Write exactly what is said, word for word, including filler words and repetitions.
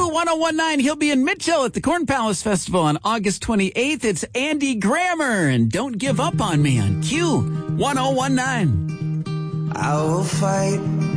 Q ten nineteen. He'll be in Mitchell at the Corn Palace Festival on August twenty-eighth. It's Andy Grammer and Don't Give Up on Me on Q ten nineteen. I will fight